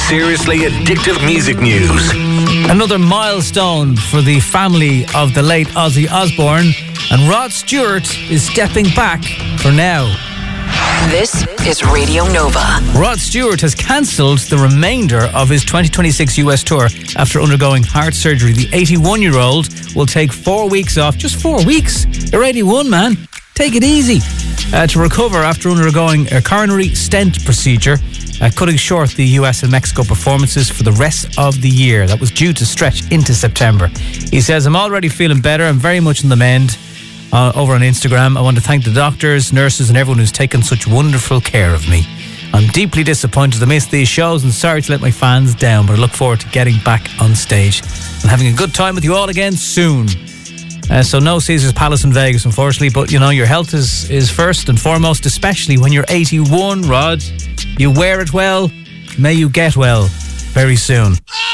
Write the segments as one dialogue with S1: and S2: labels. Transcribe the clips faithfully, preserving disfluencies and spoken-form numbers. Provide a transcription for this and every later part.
S1: seriously addictive music news.
S2: Another milestone for the family of the late Ozzy Osbourne, and Rod Stewart is stepping back for now.
S3: This is Radio Nova.
S2: Rod Stewart has cancelled the remainder of his twenty twenty-six U S tour after undergoing heart surgery. The eighty-one-year-old will take four weeks off. Just four weeks? You're eighty-one, man. Take it easy. Uh, to recover after undergoing a coronary stent procedure, uh, cutting short the U S and Mexico performances for the rest of the year. That was due to stretch into September. He says, I'm already feeling better. I'm very much in the mend. Uh, over on Instagram, I want to thank the doctors, nurses and everyone who's taken such wonderful care of me. I'm deeply disappointed to miss these shows and sorry to let my fans down, but I look forward to getting back on stage and having a good time with you all again soon. Uh, so no Caesars Palace in Vegas, unfortunately, but you know, your health is, is first and foremost, especially when you're eighty-one, Rod. You wear it well, may you get well very soon.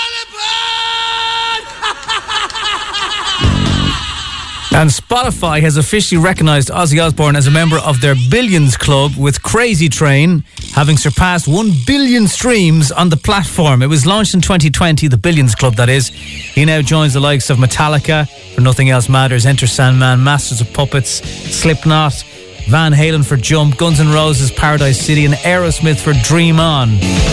S2: And Spotify has officially recognised Ozzy Osbourne as a member of their Billions Club, with Crazy Train having surpassed one billion streams on the platform. It was launched in twenty twenty, the Billions Club, that is. He now joins the likes of Metallica for Nothing Else Matters, Enter Sandman, Masters of Puppets, Slipknot, Van Halen for Jump, Guns N' Roses, Paradise City, and Aerosmith for Dream On.